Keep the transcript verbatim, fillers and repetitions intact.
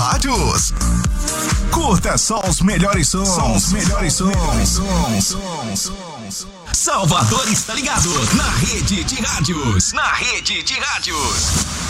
rádios. Curta só os melhores sons, sons os melhores sons, sons, sons, sons. Salvador está ligado na rede de rádios, na rede de rádios.